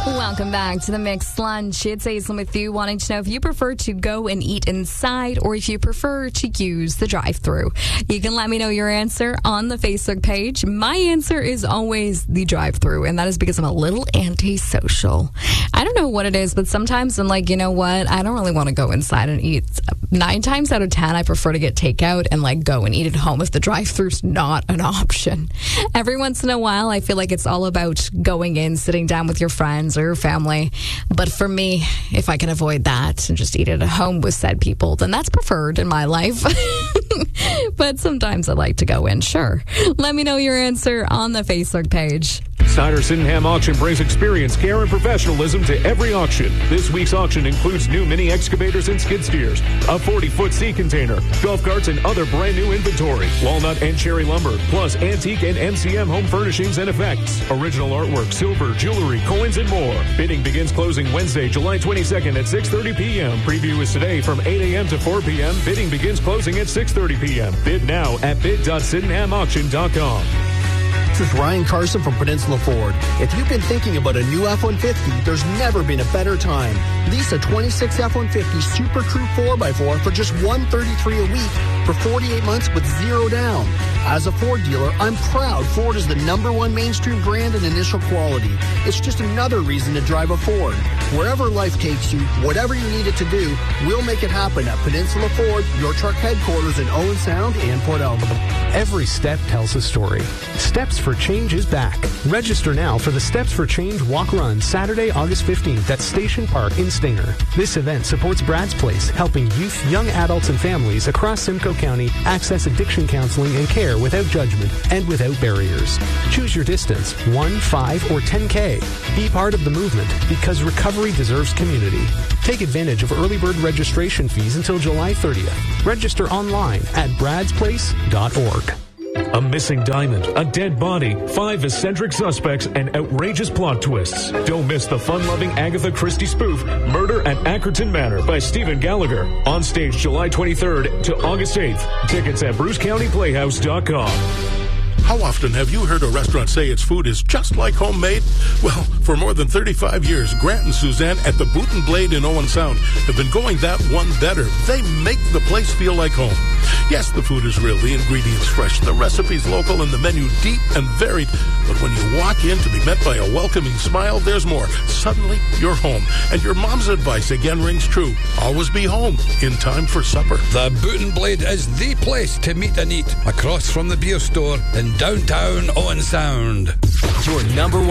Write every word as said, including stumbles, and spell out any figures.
Welcome back to the Mixed Lunch. It's Aislinn with you, wanting to know if you prefer to go and eat inside or if you prefer to use the drive-thru. You can let me know your answer on the Facebook page. My answer is always the drive-thru, and that is because I'm a little antisocial. I don't know what it is, but sometimes I'm like, you know what? I don't really want to go inside and eat. Nine times out of ten, I prefer to get takeout and like go and eat at home if the drive-thru's not an option. Every once in a while, I feel like it's all about going in, sitting down with your friends or your family. But for me, if I can avoid that and just eat it at home with said people, then that's preferred in my life. But sometimes I like to go in, sure. Let me know your answer on the Facebook page. Snyder Sydenham Auction brings experience, care, and professionalism to every auction. This week's auction includes new mini excavators and skid steers, a forty-foot sea container, golf carts, and other brand new inventory, walnut and cherry lumber, plus antique and M C M home furnishings and effects, original artwork, silver, jewelry, coins, and more. Bidding begins closing Wednesday, July twenty-second at six thirty p.m. Preview is today from eight a.m. to four p.m. Bidding begins closing at six thirty p.m. Bid now at bid dot sydenham auction dot com. This is Ryan Carson from Peninsula Ford. If you've been thinking about a new F one fifty, there's never been a better time. Lease a twenty-six F one fifty Super Crew four by four for just one hundred thirty-three dollars a week for forty-eight months with zero down. As a Ford dealer, I'm proud Ford is the number one mainstream brand in initial quality. It's just another reason to drive a Ford. Wherever life takes you, whatever you need it to do, we'll make it happen at Peninsula Ford, your truck headquarters in Owen Sound and Port Elgin. Every step tells a story. Steps for Change is back. Register now for the Steps for Change Walk Run Saturday, August fifteenth at Station Park in Stinger. This event supports Brad's Place, helping youth, young adults, and families across Simcoe County access addiction counseling and care without judgment and without barriers. Choose your distance, one, five, or ten K. Be part of the movement because recovery deserves community. Take advantage of early bird registration fees until July thirtieth. Register online at brads place dot org. A missing diamond, a dead body, five eccentric suspects, and outrageous plot twists. Don't miss the fun-loving Agatha Christie spoof, Murder at Ackerton Manor by Stephen Gallagher. On stage July twenty-third to August eighth. Tickets at bruce county playhouse dot com. How often have you heard a restaurant say its food is just like homemade? Well, for more than thirty-five years, Grant and Suzanne at the Boot and Blade in Owen Sound have been going that one better. They make the place feel like home. Yes, the food is real, the ingredients fresh, the recipes local, and the menu deep and varied. But when you walk in to be met by a welcoming smile, there's more. Suddenly, you're home. And your mom's advice again rings true. Always be home in time for supper. The Boot and Blade is the place to meet and eat across from the beer store in downtown Owen Sound. Your number one